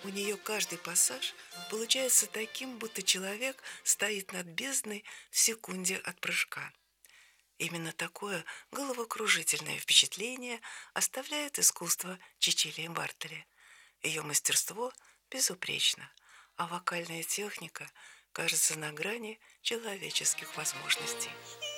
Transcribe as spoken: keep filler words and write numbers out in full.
У нее каждый пассаж получается таким, будто человек стоит над бездной в секунде от прыжка. Именно такое головокружительное впечатление оставляет искусство Чичилии Бартели. Ее мастерство безупречно, а вокальная техника кажется на грани человеческих возможностей.